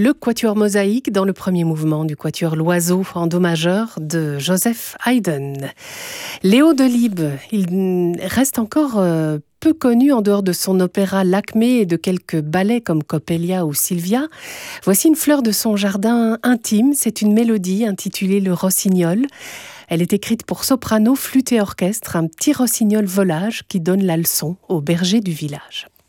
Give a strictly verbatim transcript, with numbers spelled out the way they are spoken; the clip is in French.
le quatuor mosaïque dans le premier mouvement du quatuor L'Oiseau en do majeur de Joseph Haydn. Léo Delibes, il reste encore euh, peu connu en dehors de son opéra Lakmé et de quelques ballets comme Coppelia ou Silvia. Voici une fleur de son jardin intime, c'est une mélodie intitulée Le Rossignol. Elle est écrite pour soprano, flûte et orchestre, un petit rossignol volage qui donne la leçon aux bergers du village.